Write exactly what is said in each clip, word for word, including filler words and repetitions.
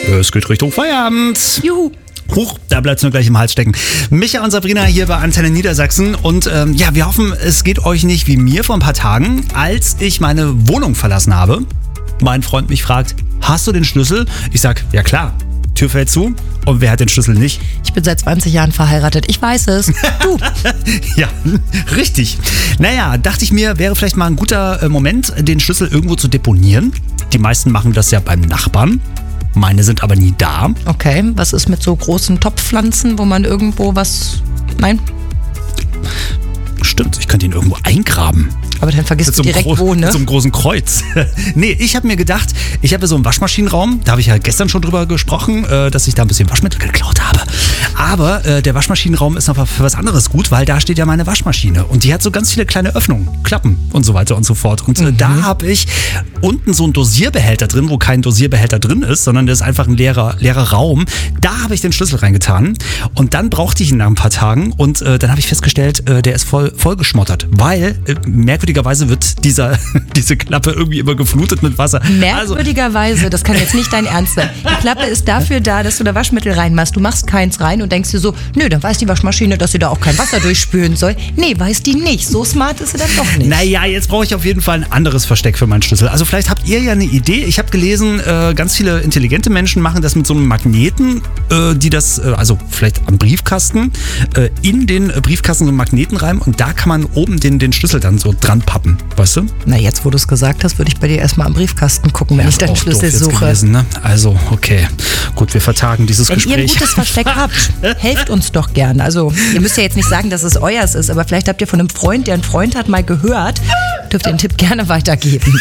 Es geht Richtung Feierabend. Juhu. Huch, da bleibt es nur gleich im Hals stecken. Micha und Sabrina hier bei Antenne Niedersachsen. Und ähm, ja, wir hoffen, es geht euch nicht wie mir vor ein paar Tagen, als ich meine Wohnung verlassen habe. Mein Freund mich fragt, hast du den Schlüssel? Ich sag, ja klar. Tür fällt zu. Und wer hat den Schlüssel nicht? Ich bin seit zwanzig Jahren verheiratet. Ich weiß es. Du. Ja, richtig. Naja, dachte ich mir, wäre vielleicht mal ein guter Moment, den Schlüssel irgendwo zu deponieren. Die meisten machen das ja beim Nachbarn. Meine sind aber nie da. Okay, was ist mit so großen Topfpflanzen, wo man irgendwo was... Nein? Stimmt, ich könnte ihn irgendwo eingraben. Aber dann vergisst du direkt wo, ne? Mit so einem großen Kreuz. Nee, ich habe mir gedacht, ich habe so einen Waschmaschinenraum, da habe ich ja gestern schon drüber gesprochen, äh, dass ich da ein bisschen Waschmittel geklaut habe. Aber äh, der Waschmaschinenraum ist noch für was anderes gut, weil da steht ja meine Waschmaschine. Und die hat so ganz viele kleine Öffnungen, Klappen und so weiter und so fort. Und äh, mhm. da habe ich unten so einen Dosierbehälter drin, wo kein Dosierbehälter drin ist, sondern das ist einfach ein leerer, leerer Raum. Da habe ich den Schlüssel reingetan. Und dann brauchte ich ihn nach ein paar Tagen. Und äh, dann habe ich festgestellt, äh, der ist voll, voll geschmottert. Weil, äh, merkwürdigerweise wird dieser, diese Klappe irgendwie immer geflutet mit Wasser. Merkwürdigerweise, also, das kann jetzt nicht dein Ernst sein. Die Klappe ist dafür da, dass du da Waschmittel reinmachst. Du machst keins rein und denkst dir so, nö, dann weiß die Waschmaschine, dass sie da auch kein Wasser durchspülen soll. Nee, weiß die nicht. So smart ist sie dann doch nicht. Naja, jetzt brauche ich auf jeden Fall ein anderes Versteck für meinen Schlüssel. Also vielleicht habt ihr ja eine Idee. Ich habe gelesen, äh, ganz viele intelligente Menschen machen das mit so einem Magneten, äh, die das, äh, also vielleicht am Briefkasten, äh, in den Briefkasten so einen Magneten reiben und da kann man oben den, den Schlüssel dann so dran pappen, weißt du? Na, jetzt, wo du es gesagt hast, würde ich bei dir erstmal am Briefkasten gucken, wenn ja, ich deinen Schlüssel suche. Gewesen, ne? Also, okay. Gut, wir vertagen dieses wenn Gespräch. Wenn ihr ein gutes Versteck habt, helft uns doch gern. Also, ihr müsst ja jetzt nicht sagen, dass es euers ist, aber vielleicht habt ihr von einem Freund, der einen Freund hat, mal gehört, dürft ihr den Tipp gerne weitergeben.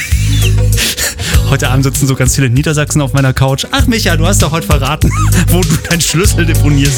Heute Abend sitzen so ganz viele Niedersachsen auf meiner Couch. Ach Micha, du hast doch heute verraten, wo du deinen Schlüssel deponierst.